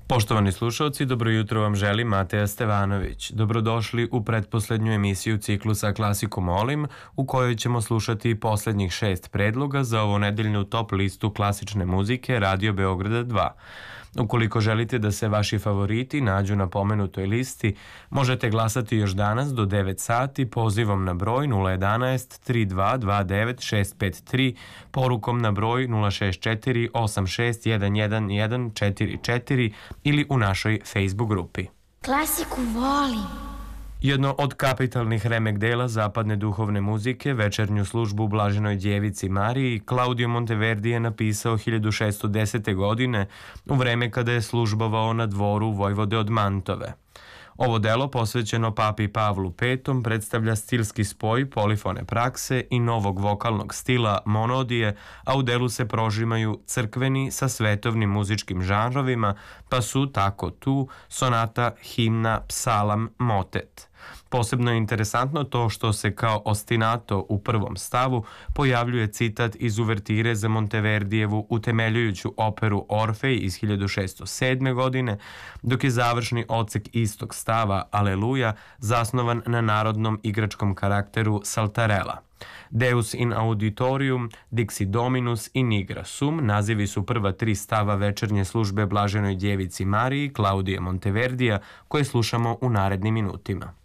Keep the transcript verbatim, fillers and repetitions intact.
Poštovani slušalci, dobro jutro vam želi Mateja Stevanović. Dobrodošli u pretposlednju emisiju ciklusa Klasiku molim, u kojoj ćemo slušati poslednjih šest predloga za ovo nedeljnu top listu klasične muzike Radio Beograda dva. Ukoliko želite da se vaši favoriti nađu na pomenutoj listi, možete glasati još danas do devet sati pozivom na broj nula jedanaest tri dva dva devet šest pet tri, porukom na broj nula šest četiri osam šest jedan jedan jedan četiri četiri ili u našoj Facebook grupi. Klasiku volim. Jedno od kapitalnih remek dela zapadne duhovne muzike, večernju službu Blaženoj djevici Mariji, Claudio Monteverdi je napisao hiljadu šeststo desete. godine u vreme kada je službovao na dvoru vojvode od Mantove. Ovo delo, posvećeno papi Pavlu petom, predstavlja stilski spoj polifone prakse i novog vokalnog stila monodije, a u delu se prožimaju crkveni sa svetovnim muzičkim žanrovima, pa su tako tu sonata, himna, psalam, motet. Posebno je interesantno to što se kao ostinato u prvom stavu pojavljuje citat iz uvertire za Monteverdijevu utemeljujuću operu Orfej iz hiljadu šeststo sedme. godine, dok je završni odsek istog stava Aleluja zasnovan na narodnom igračkom karakteru Saltarela. Deus in auditorium, Dixi Dominus i Nigra Sum nazivi su prva tri stava večernje službe Blaženoj djevici Mariji Claudia Monteverdija koje slušamo u narednim minutima.